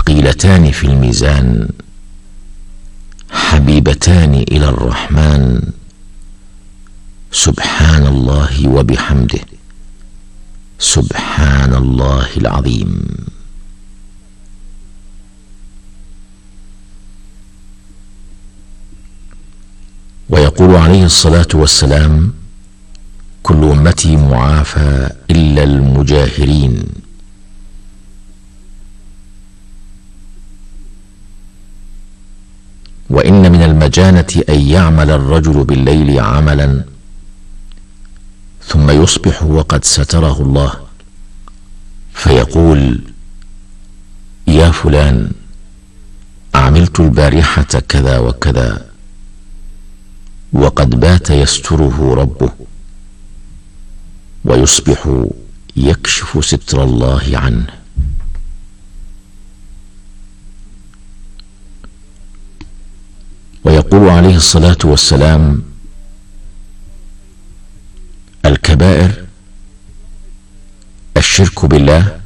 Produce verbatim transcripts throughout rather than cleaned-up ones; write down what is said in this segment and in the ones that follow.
ثقيلتان في الميزان حبيبتان إلى الرحمن سبحان الله وبحمده سبحان الله العظيم. ويقول عليه الصلاة والسلام: كل أمتي معافى إلا المجاهرين. وإن من المجانة أن يعمل الرجل بالليل عملا ثم يصبح وقد ستره الله فيقول: يا فلان، عملت البارحة كذا وكذا، وقد بات يستره ربه، ويصبح يكشف ستر الله عنه. ويقول عليه الصلاة والسلام: الكبائر الشرك بالله،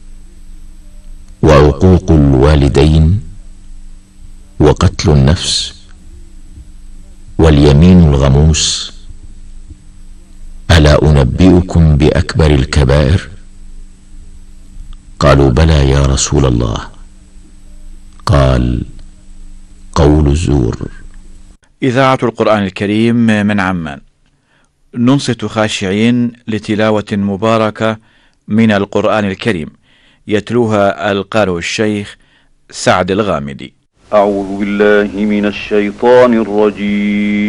وعقوق الوالدين، وقتل النفس، واليمين الغموس. ألا أنبئكم بأكبر الكبائر؟ قالوا: بلى يا رسول الله. قال: قول الزور. إذاعة القرآن الكريم من عمان، ننصت خاشعين لتلاوة مباركة من القرآن الكريم، يتلوها القارئ الشيخ سعد الغامدي. أعوذ بالله من الشيطان الرجيم.